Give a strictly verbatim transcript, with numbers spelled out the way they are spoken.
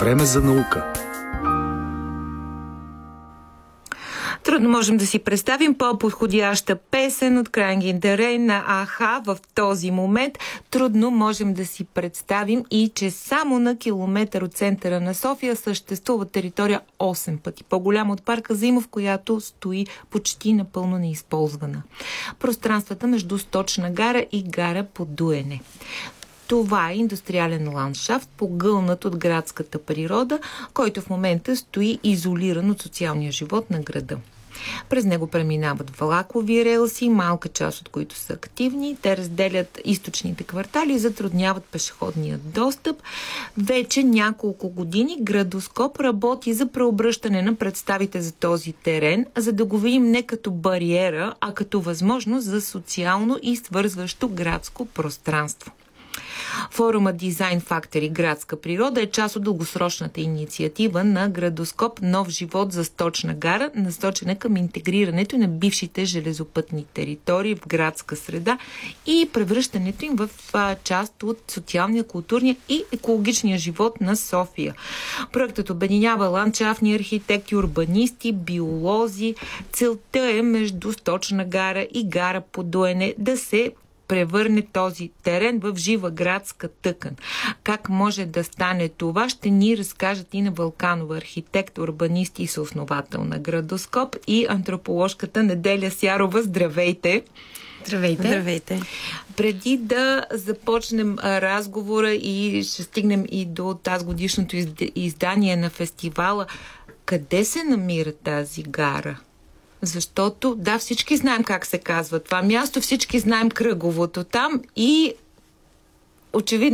Време за наука. Трудно можем да си представим по-подходяща песен от Crying in the Rain на А-ха в този момент. Трудно можем да си представим и че само на километър от центъра на София съществува територия осем пъти по-голяма от парка Заимов, която стои почти напълно неизползвана. Пространствата между Сточна гара и гара Подуене. Това е индустриален ландшафт, погълнат от градската природа, който в момента стои изолиран от социалния живот на града. През него преминават влакови релси, малка част от които са активни. Те разделят източните квартали и затрудняват пешеходния достъп. Вече няколко години Градоскоп работи за преобръщане на представите за този терен, за да го видим не като бариера, а като възможност за социално и свързващо градско пространство. Форума Design Factory градска природа е част от дългосрочната инициатива на Градоскоп Нов живот за Сточна гара, насочена към интегрирането на бившите железопътни територии в градска среда и превръщането им в част от социалния, културния и екологичния живот на София. Проектът обединява ландшафтни архитекти, урбанисти, биолози. Целта е между Сточна гара и гара Подуене да се превърне този терен в жива градска тъкан. Как може да стане това, ще ни разкажат Ина Вълканова, архитект, урбанист и съосновател на Градоскоп, и антроположката Неделя Сярова. Здравейте! Здравейте! Здравейте! Преди да започнем разговора и ще стигнем и до тази годишното издание на фестивала, къде се намира тази гара? Защото, да, всички знаем как се казва това място, всички знаем кръговото там и очевидно